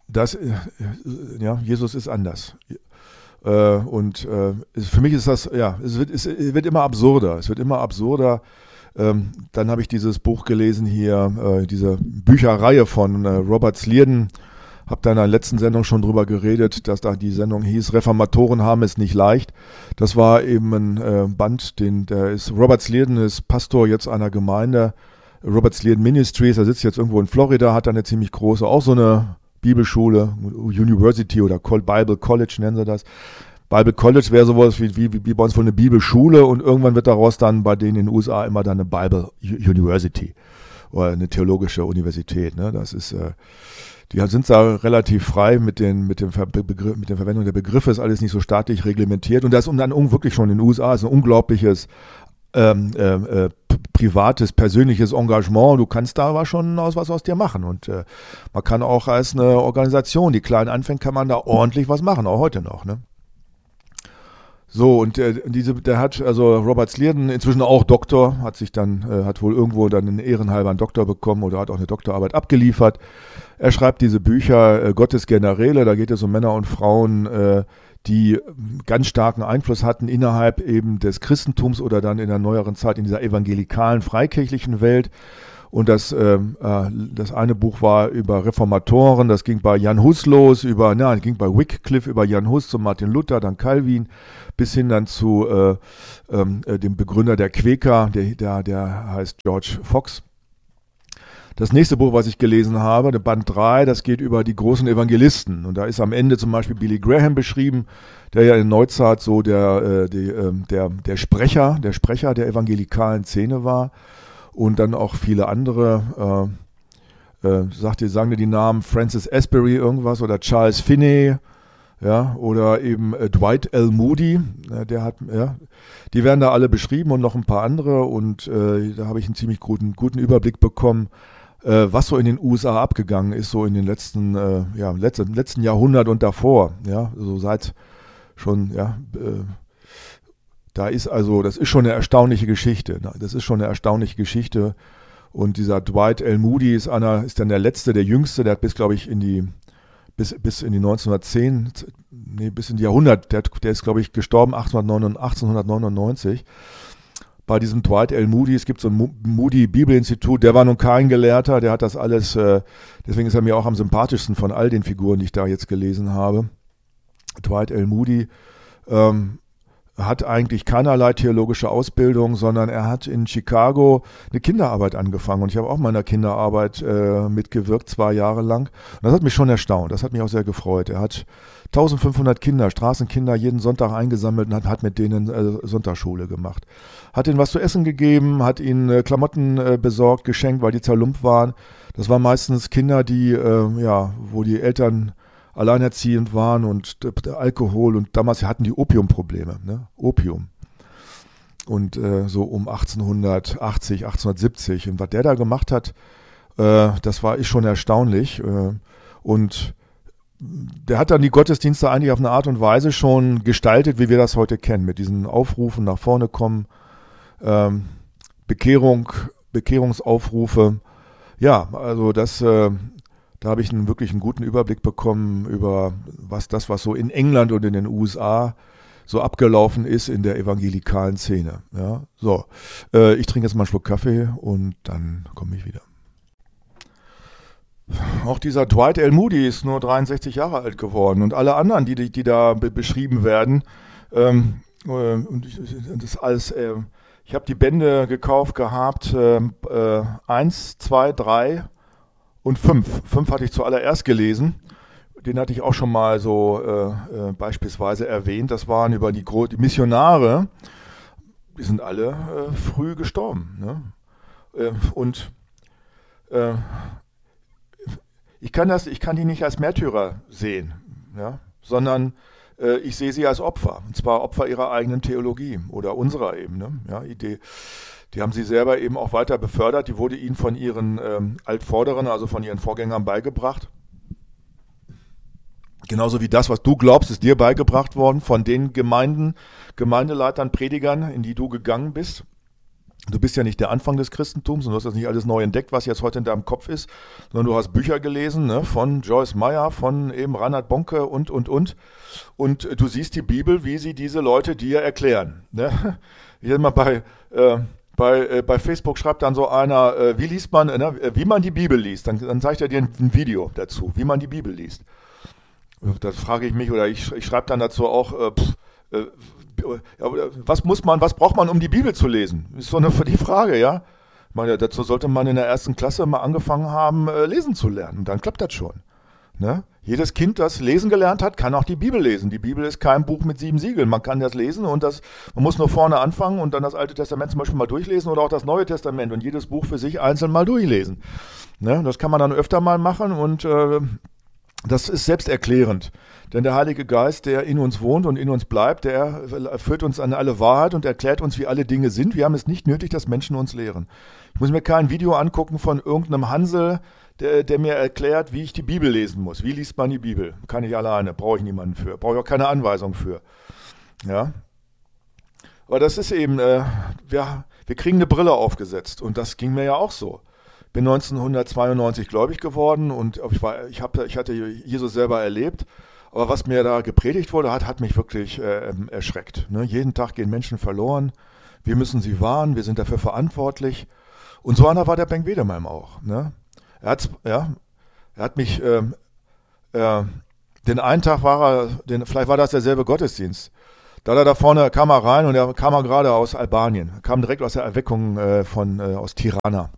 das, äh, ja, Jesus ist anders. Äh, und äh, für mich ist das, ja, es wird, es wird immer absurder. Es wird immer absurder. Ähm, dann habe ich dieses Buch gelesen hier, äh, diese Bücherreihe von äh, Robert Slierden. Habe da in der letzten Sendung schon drüber geredet, dass da die Sendung hieß, Reformatoren haben es nicht leicht. Das war eben ein äh, Band, den, der ist, Robert Slierden ist Pastor jetzt einer Gemeinde, Robert Slierden Ministries, er sitzt jetzt irgendwo in Florida, hat da eine ziemlich große, auch so eine Bibelschule, University oder Bible College nennen sie das. Bible College wäre sowas wie, wie, wie bei uns wohl eine Bibelschule und irgendwann wird daraus dann bei denen in den U S A immer dann eine Bible University oder eine theologische Universität. Ne? Das ist, äh, die sind da relativ frei mit, den, mit, dem Ver Begriff, mit der Verwendung der Begriffe, ist alles nicht so staatlich reglementiert und das ist dann wirklich schon in den U S A ist ein unglaubliches ähm, äh, äh, privates, persönliches Engagement. Du kannst da aber schon aus was aus dir machen und äh, man kann auch als eine Organisation, die klein anfängt, kann man da ordentlich was machen, auch heute noch, ne? So, und äh, diese, der hat, also Robert Slierden, inzwischen auch Doktor, hat sich dann, äh, hat wohl irgendwo dann einen ehrenhalber einen Doktor bekommen oder hat auch eine Doktorarbeit abgeliefert. Er schreibt diese Bücher äh, Gottes Generäle, da geht es um Männer und Frauen, äh, die ganz starken Einfluss hatten innerhalb eben des Christentums oder dann in der neueren Zeit in dieser evangelikalen, freikirchlichen Welt. Und das, äh, das eine Buch war über Reformatoren, das ging bei Jan Hus los, über, na, ging bei Wycliffe über Jan Hus zu Martin Luther, dann Calvin, bis hin dann zu äh, äh, dem Begründer der Quäker, der, der, der heißt George Fox. Das nächste Buch, was ich gelesen habe, der Band drei, das geht über die großen Evangelisten. Und da ist am Ende zum Beispiel Billy Graham beschrieben, der ja in Neuzeit so der, äh, die, äh, der, der Sprecher, der Sprecher der evangelikalen Szene war. Und dann auch viele andere, äh, äh, sagt ihr, sagen dir die Namen Francis Asbury irgendwas oder Charles Finney, ja, oder eben äh, Dwight L. Moody, äh, der hat, ja, die werden da alle beschrieben und noch ein paar andere und äh, da habe ich einen ziemlich guten, guten Überblick bekommen, äh, was so in den U S A abgegangen ist, so in den letzten, äh, ja, letzten, letzten Jahrhundert und davor, ja, so seit schon, ja, äh, Da ist also, das ist schon eine erstaunliche Geschichte. Das ist schon eine erstaunliche Geschichte. Und dieser Dwight L. Moody ist einer, ist dann der letzte, der jüngste, der hat bis, glaube ich, in die, bis, bis in die neunzehnhundertzehn, nee, bis in die Jahrhundert, der, der ist, glaube ich, gestorben achtzehnhundertneunundneunzig. Bei diesem Dwight L. Moody, es gibt so ein Moody Bibelinstitut, der war nun kein Gelehrter, der hat das alles, äh, deswegen ist er mir auch am sympathischsten von all den Figuren, die ich da jetzt gelesen habe. Dwight L. Moody, ähm, hat eigentlich keinerlei theologische Ausbildung, sondern er hat in Chicago eine Kinderarbeit angefangen und ich habe auch mal in der Kinderarbeit äh, mitgewirkt, zwei Jahre lang. Und das hat mich schon erstaunt, das hat mich auch sehr gefreut. Er hat eintausendfünfhundert Kinder, Straßenkinder jeden Sonntag eingesammelt und hat, hat mit denen äh, Sonntagsschule gemacht. Hat ihnen was zu essen gegeben, hat ihnen äh, Klamotten äh, besorgt, geschenkt, weil die zerlumpt waren. Das waren meistens Kinder, die, äh, ja, wo die Eltern alleinerziehend waren und äh, Alkohol und damals hatten die Opiumprobleme, ne? Opium. Und äh, so um achtzehnhundertachtzig, achtzehnhundertsiebzig. Und was der da gemacht hat, äh, das war ist schon erstaunlich. Äh, und der hat dann die Gottesdienste eigentlich auf eine Art und Weise schon gestaltet, wie wir das heute kennen, mit diesen Aufrufen nach vorne kommen, ähm, Bekehrung, Bekehrungsaufrufe. Ja, also das äh, Da habe ich einen wirklich einen guten Überblick bekommen über was das, was so in England und in den U S A so abgelaufen ist in der evangelikalen Szene. Ja, so, äh, ich trinke jetzt mal einen Schluck Kaffee und dann komme ich wieder. Auch dieser Dwight L. Moody ist nur dreiundsechzig Jahre alt geworden und alle anderen, die, die, die da be- beschrieben werden, ähm, äh, und ich, das alles, äh, ich habe die Bände gekauft gehabt, äh, äh, eins, zwei, drei und fünf. Fünf hatte ich zuallererst gelesen. Den hatte ich auch schon mal so äh, äh, beispielsweise erwähnt. Das waren über die, Gro- die Missionare. Die sind alle äh, früh gestorben. Ne? Äh, und äh, ich kann das, ich kann die nicht als Märtyrer sehen, ja? Sondern äh, ich sehe sie als Opfer. Und zwar Opfer ihrer eigenen Theologie oder unserer eben. Ne? Ja, Idee. Die haben sie selber eben auch weiter befördert. Die wurde ihnen von ihren ähm, Altvorderen, also von ihren Vorgängern beigebracht. Genauso wie das, was du glaubst, ist dir beigebracht worden von den Gemeinden, Gemeindeleitern, Predigern, in die du gegangen bist. Du bist ja nicht der Anfang des Christentums und du hast das nicht alles neu entdeckt, was jetzt heute in deinem Kopf ist, sondern du hast Bücher gelesen, ne, von Joyce Meyer, von eben Reinhard Bonke und, und, und. Und du siehst die Bibel, wie sie diese Leute dir erklären. Ne? Ich mal bei, äh, bei, äh, bei Facebook schreibt dann so einer, äh, wie liest man, äh, wie man die Bibel liest. Dann, dann zeigt er dir ein, ein Video dazu, wie man die Bibel liest. Das frage ich mich oder ich, ich schreibe dann dazu auch, äh, pff, äh, ja, was muss man, was braucht man, um die Bibel zu lesen? Ist so eine die Frage, ja. Ich meine, dazu sollte man in der ersten Klasse mal angefangen haben, äh, lesen zu lernen. Dann klappt das schon. Ne? Jedes Kind, das lesen gelernt hat, kann auch die Bibel lesen. Die Bibel ist kein Buch mit sieben Siegeln. Man kann das lesen und das, man muss nur vorne anfangen und dann das Alte Testament zum Beispiel mal durchlesen oder auch das Neue Testament und jedes Buch für sich einzeln mal durchlesen. Ne? Das kann man dann öfter mal machen und äh, das ist selbsterklärend. Denn der Heilige Geist, der in uns wohnt und in uns bleibt, der führt uns an alle Wahrheit und erklärt uns, wie alle Dinge sind. Wir haben es nicht nötig, dass Menschen uns lehren. Ich muss mir kein Video angucken von irgendeinem Hansel, der, der mir erklärt, wie ich die Bibel lesen muss. Wie liest man die Bibel? Kann ich alleine, brauche ich niemanden für. Brauche ich auch keine Anweisung für. Ja. Aber das ist eben, äh, wir, wir kriegen eine Brille aufgesetzt und das ging mir ja auch so. Bin neunzehnhundertzweiundneunzig gläubig geworden und ich, war, ich, hab, ich hatte Jesus selber erlebt. Aber was mir da gepredigt wurde, hat, hat mich wirklich äh, erschreckt. Ne? Jeden Tag gehen Menschen verloren. Wir müssen sie wahren. Wir sind dafür verantwortlich. Und so einer war der Bengt Wedemeyer auch. Ne? Er, hat, ja, er hat mich, äh, äh, den einen Tag war er, den, vielleicht war das derselbe Gottesdienst. Da er da vorne kam er rein und er kam er gerade aus Albanien. Er kam direkt aus der Erweckung äh, von, äh, aus Tirana.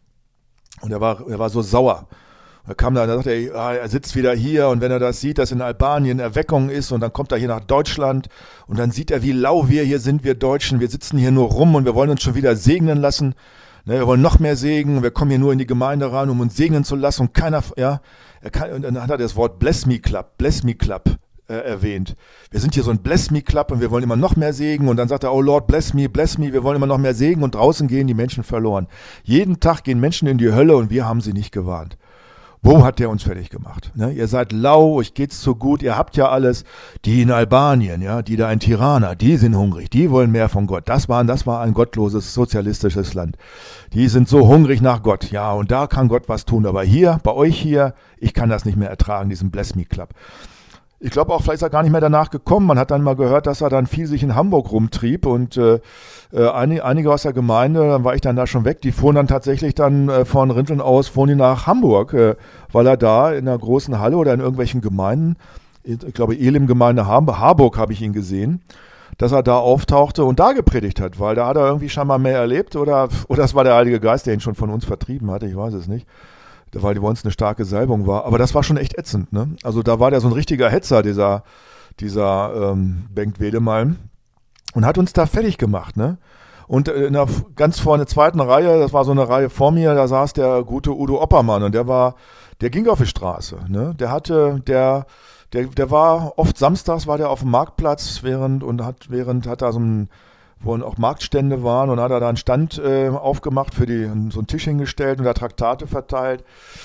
Und er war, er war so sauer. Er kam da und sagte er, ah, er sitzt wieder hier und wenn er das sieht, dass in Albanien Erweckung ist und dann kommt er hier nach Deutschland und dann sieht er, wie lau wir hier sind, wir Deutschen. Wir sitzen hier nur rum und wir wollen uns schon wieder segnen lassen. Ne, wir wollen noch mehr segnen. Wir kommen hier nur in die Gemeinde rein, um uns segnen zu lassen und keiner, ja, er kann, und dann hat er das Wort Bless Me Club, Bless Me Club äh, erwähnt. Wir sind hier so ein Bless Me Club und wir wollen immer noch mehr segnen und dann sagt er, oh Lord, bless me, bless me, wir wollen immer noch mehr segnen und draußen gehen die Menschen verloren. Jeden Tag gehen Menschen in die Hölle und wir haben sie nicht gewarnt. Wo hat der uns fertig gemacht? Ne? Ihr seid lau, euch geht's so gut, ihr habt ja alles. Die in Albanien, ja, die da in Tirana, die sind hungrig, die wollen mehr von Gott. Das war, das war ein gottloses, sozialistisches Land. Die sind so hungrig nach Gott. Ja, und da kann Gott was tun. Aber hier, bei euch hier, ich kann das nicht mehr ertragen, diesen Bless Me Club. Ich glaube auch, vielleicht ist er gar nicht mehr danach gekommen. Man hat dann mal gehört, dass er dann viel sich in Hamburg rumtrieb und äh, einige, einige aus der Gemeinde, dann war ich dann da schon weg, die fuhren dann tatsächlich dann äh, von Rinteln aus, fuhren die nach Hamburg, äh, weil er da in einer großen Halle oder in irgendwelchen Gemeinden, ich glaube Elim-Gemeinde Harburg habe ich ihn gesehen, dass er da auftauchte und da gepredigt hat, weil da hat er irgendwie scheinbar mehr erlebt oder, oder das war der Heilige Geist, der ihn schon von uns vertrieben hatte, ich weiß es nicht. Weil die bei uns eine starke Salbung war. Aber das war schon echt ätzend. Ne? Also da war der so ein richtiger Hetzer, dieser, dieser ähm, Bengt Wedemeyer. Und hat uns da fertig gemacht. Ne? Und in der, ganz vorne zweiten Reihe, das war so eine Reihe vor mir, da saß der gute Udo Oppermann. Und der war, der ging auf die Straße. Ne? Der hatte, der, der, der war oft samstags, war der auf dem Marktplatz während und hat, während hat da so ein, wo auch Marktstände waren und hat er da einen Stand äh, aufgemacht, für die so einen Tisch hingestellt und da Traktate verteilt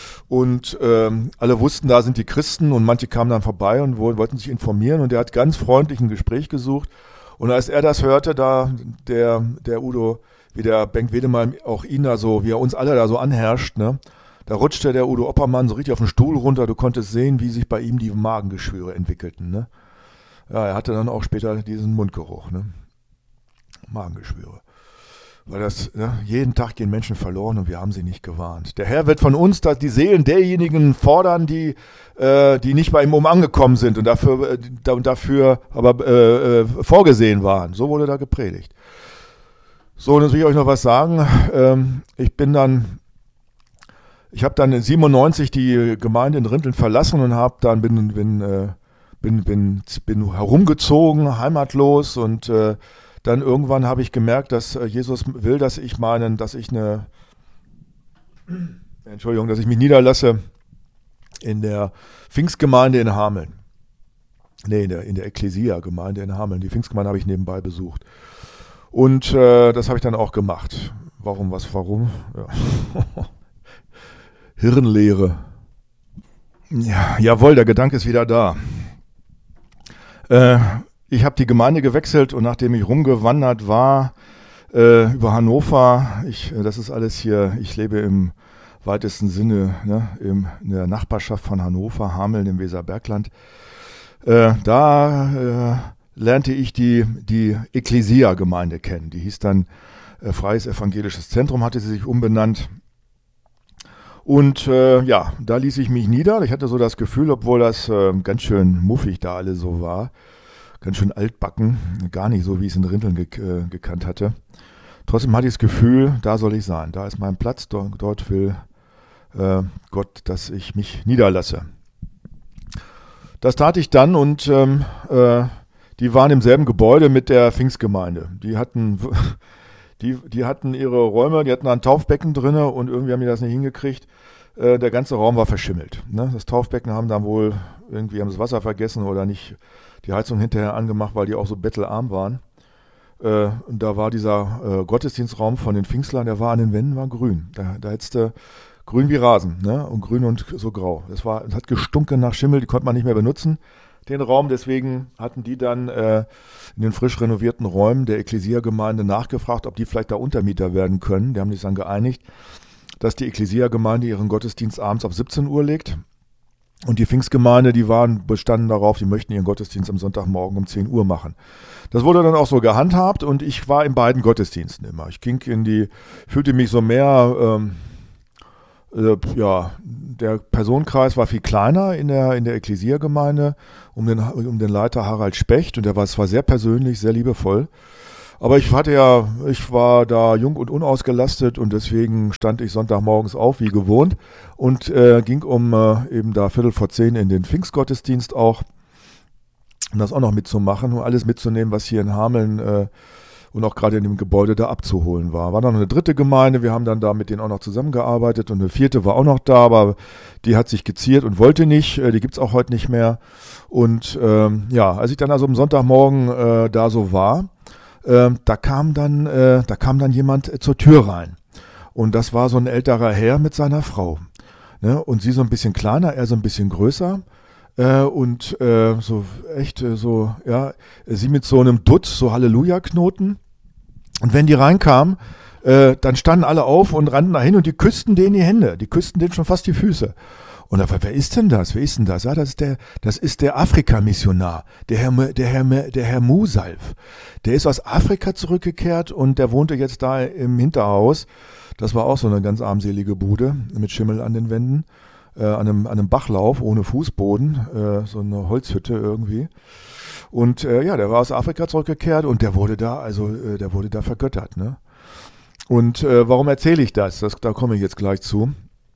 und ähm, alle wussten, da sind die Christen und manche kamen dann vorbei und wollten sich informieren und der hat ganz freundlich ein Gespräch gesucht und als er das hörte, da der, der Udo, wie der Bengt Wedemeyer auch ihn da so, wie er uns alle da so anherrscht, ne, da rutschte der Udo Oppermann so richtig auf den Stuhl runter, du konntest sehen, wie sich bei ihm die Magengeschwüre entwickelten, ne. Ja, er hatte dann auch später diesen Mundgeruch, ne. Magengeschwüre. Weil das, ne, jeden Tag gehen Menschen verloren und wir haben sie nicht gewarnt. Der Herr wird von uns dass die Seelen derjenigen fordern, die, äh, die nicht bei ihm oben angekommen sind und dafür, äh, dafür aber äh, äh, vorgesehen waren. So wurde da gepredigt. So, und jetzt will ich euch noch was sagen. Ähm, ich bin dann, ich habe dann in siebenundneunzig die Gemeinde in Rinteln verlassen und habe dann bin, bin, äh, bin, bin, bin herumgezogen, heimatlos und äh, dann irgendwann habe ich gemerkt, dass Jesus will, dass ich meinen, dass ich eine, Entschuldigung, dass ich mich niederlasse in der Pfingstgemeinde in Hameln. Nee, in der, in der Ekklesia-Gemeinde in Hameln. Die Pfingstgemeinde habe ich nebenbei besucht. Und äh, das habe ich dann auch gemacht. Warum, was, warum? Ja. Hirnlehre. Ja, jawohl, der Gedanke ist wieder da. Äh, Ich habe die Gemeinde gewechselt und nachdem ich rumgewandert war, äh, über Hannover. Ich, äh, das ist alles hier, ich lebe im weitesten Sinne, ne, im, in der Nachbarschaft von Hannover, Hameln im Weserbergland. Äh, da äh, lernte ich die, die Ekklesia-Gemeinde kennen. Die hieß dann äh, Freies Evangelisches Zentrum, hatte sie sich umbenannt. Und äh, ja, da ließ ich mich nieder. Ich hatte so das Gefühl, obwohl das äh, ganz schön muffig da alle so war, ganz schön altbacken, gar nicht so, wie ich es in Rinteln ge- äh, gekannt hatte. Trotzdem hatte ich das Gefühl, da soll ich sein. Da ist mein Platz, dort, dort will äh, Gott, dass ich mich niederlasse. Das tat ich dann und ähm, äh, die waren im selben Gebäude mit der Pfingstgemeinde. Die hatten, die, die hatten ihre Räume, die hatten ein Taufbecken drin und irgendwie haben die das nicht hingekriegt. Äh, der ganze Raum war verschimmelt. Ne? Das Taufbecken haben dann wohl, irgendwie haben das Wasser vergessen oder nicht die Heizung hinterher angemacht, weil die auch so bettelarm waren. Äh, und da war dieser äh, Gottesdienstraum von den Pfingstlern, der war an den Wänden, war grün. Da, da hättest du grün wie Rasen, ne? Und grün und so grau. Das war, das hat gestunken nach Schimmel, die konnte man nicht mehr benutzen, den Raum. Deswegen hatten die dann äh, in den frisch renovierten Räumen der Ekklesia-Gemeinde nachgefragt, ob die vielleicht da Untermieter werden können. Die haben sich dann geeinigt, dass die Ekklesia-Gemeinde ihren Gottesdienst abends auf siebzehn Uhr legt. Und die Pfingstgemeinde, die waren bestanden darauf, die möchten ihren Gottesdienst am Sonntagmorgen um zehn Uhr machen. Das wurde dann auch so gehandhabt und ich war in beiden Gottesdiensten immer. Ich ging in die, fühlte mich so mehr, ähm, äh, ja, der Personenkreis war viel kleiner in der, in der Ekklesia-Gemeinde um den, um den Leiter Harald Specht und der war, es war sehr persönlich, sehr liebevoll. Aber ich hatte ja, ich war da jung und unausgelastet und deswegen stand ich Sonntagmorgens auf, wie gewohnt, und äh, ging um äh, eben da Viertel vor zehn in den Pfingstgottesdienst auch, um das auch noch mitzumachen und alles mitzunehmen, was hier in Hameln äh, und auch gerade in dem Gebäude da abzuholen war. War dann noch eine dritte Gemeinde, wir haben dann da mit denen auch noch zusammengearbeitet und eine vierte war auch noch da, aber die hat sich geziert und wollte nicht, äh, die gibt's auch heute nicht mehr. Und ähm, ja, als ich dann also am Sonntagmorgen äh, da so war, Ähm, da kam dann, äh, da kam dann jemand äh, zur Tür rein. Und das war so ein älterer Herr mit seiner Frau. Ne? Und sie so ein bisschen kleiner, er so ein bisschen größer. Äh, und äh, so echt äh, so, ja, sie mit so einem Dutt, so Halleluja-Knoten. Und wenn die reinkamen, äh, dann standen alle auf und rannten dahin und die küssten denen die Hände. Die küssten denen schon fast die Füße. Und da war, wer ist denn das? Wer ist denn das? Ja, das ist der, das ist der Afrika-Missionar, der Herr, der Herr, der Herr Musalf. Der ist aus Afrika zurückgekehrt und der wohnte jetzt da im Hinterhaus. Das war auch so eine ganz armselige Bude mit Schimmel an den Wänden, äh, an einem, an einem Bachlauf ohne Fußboden, äh, so eine Holzhütte irgendwie. Und äh, ja, der war aus Afrika zurückgekehrt und der wurde da, also äh, der wurde da vergöttert, ne? Und äh, warum erzähle ich das? das? Da komme ich jetzt gleich zu.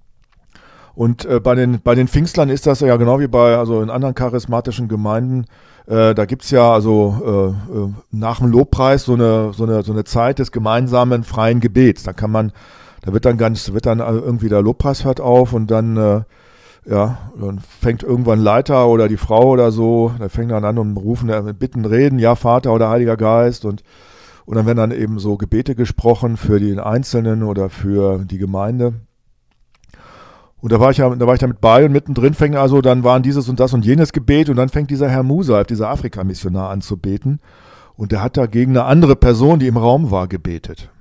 Und äh, bei den bei den Pfingstlern ist das ja genau wie bei also in anderen charismatischen Gemeinden. Äh, da gibt's ja also äh, äh, nach dem Lobpreis so eine so eine so eine Zeit des gemeinsamen freien Gebets. Da kann man, da wird dann ganz wird dann irgendwie der Lobpreis hört auf und dann äh, ja dann fängt irgendwann Leiter oder die Frau oder so, da fängt dann an und rufen bitten reden, ja Vater oder Heiliger Geist und und dann werden dann eben so Gebete gesprochen für den Einzelnen oder für die Gemeinde. Und da war ich ja, da war ich da mit bei und mittendrin fängt also, dann waren dieses und das und jenes Gebet und dann fängt dieser Herr Musalf, dieser Afrika-Missionar an zu beten und der hat da gegen eine andere Person, die im Raum war, gebetet.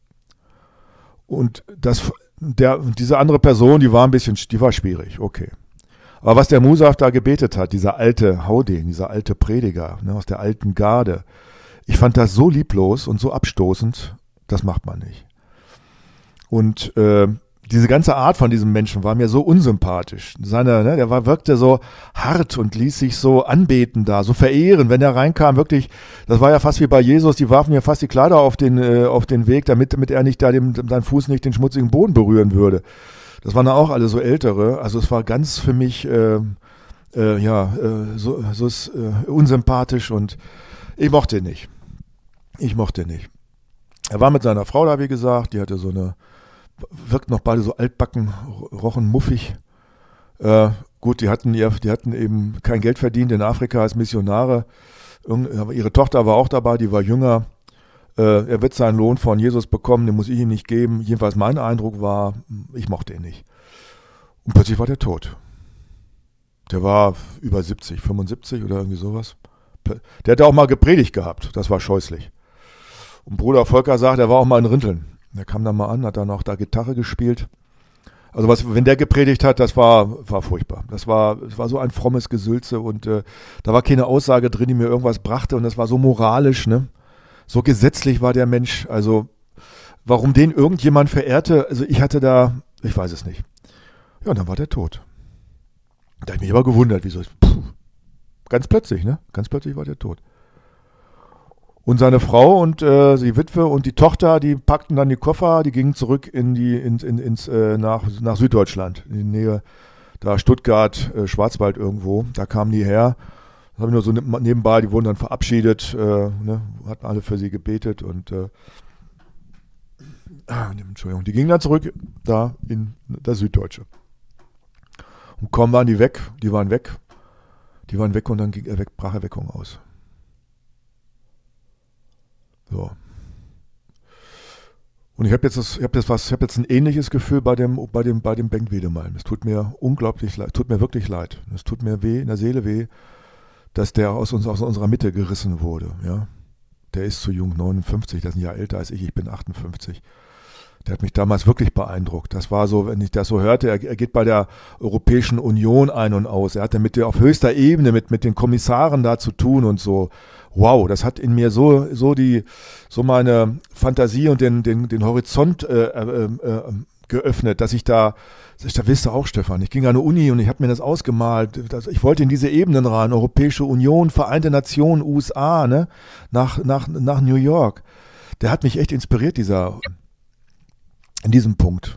Und das, der, diese andere Person, die war ein bisschen, die war schwierig, okay. Aber was der Musalf da gebetet hat, dieser alte Hauding, dieser alte Prediger, ne, aus der alten Garde, ich fand das so lieblos und so abstoßend, das macht man nicht. Und äh, diese ganze Art von diesem Menschen war mir so unsympathisch. Seine, ne, der war, wirkte so hart und ließ sich so anbeten da, so verehren. Wenn er reinkam, wirklich, das war ja fast wie bei Jesus, die warfen mir fast die Kleider auf den, äh, auf den Weg, damit, damit er nicht da dem, sein Fuß nicht den schmutzigen Boden berühren würde. Das waren auch alle so Ältere. Also es war ganz für mich, äh, äh, ja, äh, so, so ist, äh, unsympathisch und ich mochte ihn nicht. Ich mochte ihn nicht. Er war mit seiner Frau da, wie gesagt, die hatte so eine, wirkt noch beide so altbacken, rochen muffig. Äh, gut, die hatten, ihr, die hatten eben kein Geld verdient in Afrika als Missionare. Aber ihre Tochter war auch dabei, die war jünger. Äh, er wird seinen Lohn von Jesus bekommen, den muss ich ihm nicht geben. Jedenfalls mein Eindruck war, ich mochte ihn nicht. Und plötzlich war der tot. Der war über siebzig, fünfundsiebzig oder irgendwie sowas. Der hatte auch mal gepredigt gehabt, das war scheußlich. Und Bruder Volker sagt, er war auch mal in Rinteln. Der kam dann mal an, hat dann auch da Gitarre gespielt. Also was, wenn der gepredigt hat, das war, war furchtbar. Das war, das war so ein frommes Gesülze und äh, da war keine Aussage drin, die mir irgendwas brachte und das war so moralisch, ne? So gesetzlich war der Mensch. Also warum den irgendjemand verehrte, also ich hatte da, ich weiß es nicht. Ja, und dann war der tot. Da habe ich mich aber gewundert, wieso. Puh, ganz plötzlich, ne? Ganz plötzlich war der tot. Und seine Frau und äh, die Witwe und die Tochter, die packten dann die Koffer, die gingen zurück in die, in, in, ins, äh, nach, nach Süddeutschland, in die Nähe, da Stuttgart, äh, Schwarzwald irgendwo. Da kamen die her. Das habe ich nur so nebenbei, die wurden dann verabschiedet, äh, ne, hatten alle für sie gebetet und äh, Entschuldigung, die gingen dann zurück da in das Süddeutsche. Und kaum waren die weg, die waren weg, die waren weg und dann ging er weg, brach Erweckung aus. So. Und ich habe jetzt, das, ich hab jetzt, was, ich hab jetzt ein ähnliches Gefühl bei dem, bei dem, bei dem Bengt Wedemalm. Es tut mir unglaublich leid, tut mir wirklich leid. Es tut mir weh, in der Seele weh, dass der aus, uns, aus unserer Mitte gerissen wurde. Ja? Der ist zu jung, neunundfünfzig, der ist ein Jahr älter als ich, ich bin achtundfünfzig. Der hat mich damals wirklich beeindruckt. Das war so, wenn ich das so hörte, er, er geht bei der Europäischen Union ein und aus. Er hatte mit der auf höchster Ebene mit, mit den Kommissaren da zu tun und so. Wow, das hat in mir so, so die, so meine Fantasie und den, den, den Horizont äh, äh, äh, geöffnet, dass ich da, ich, da willst du auch, Stefan. Ich ging an eine Uni und ich habe mir das ausgemalt. Das, ich wollte in diese Ebenen rein. Europäische Union, Vereinte Nationen, U S A, ne, nach, nach, nach New York. Der hat mich echt inspiriert, dieser, in diesem Punkt.